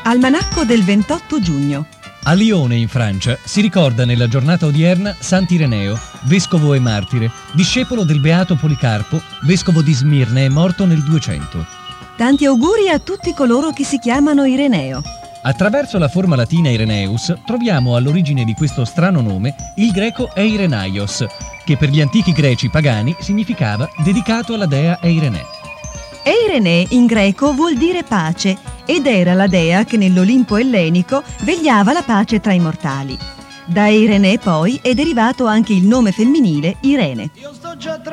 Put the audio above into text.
Almanacco del 28 giugno. A Lione, in Francia, si ricorda nella giornata odierna Sant'Ireneo, vescovo e martire, discepolo del beato Policarpo, vescovo di Smirne, morto nel 200. Tanti auguri a tutti coloro che si chiamano Ireneo. Attraverso la forma latina Irenaeus troviamo all'origine di questo strano nome il greco Eirenaios, che per gli antichi greci pagani significava dedicato alla dea Eirene. Eirene in greco vuol dire pace ed era la dea che nell'Olimpo ellenico vegliava la pace tra i mortali. Da Eirene poi è derivato anche il nome femminile Irene.